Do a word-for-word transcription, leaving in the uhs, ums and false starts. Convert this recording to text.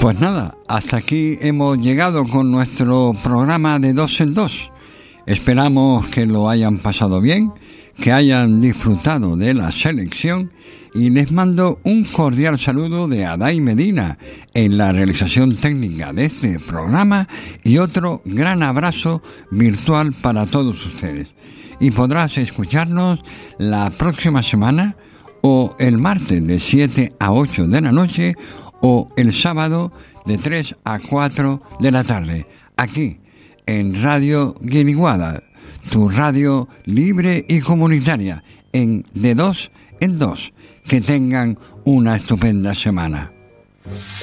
Pues nada, hasta aquí hemos llegado con nuestro programa de dos en dos. Esperamos que lo hayan pasado bien, que hayan disfrutado de la selección y les mando un cordial saludo de Adai Medina en la realización técnica de este programa y otro gran abrazo virtual para todos ustedes. Y podrás escucharnos la próxima semana o el martes de siete a ocho de la noche o el sábado de tres a cuatro de la tarde, aquí en Radio Guiniguada, tu radio libre y comunitaria, en de dos en dos. Que tengan una estupenda semana.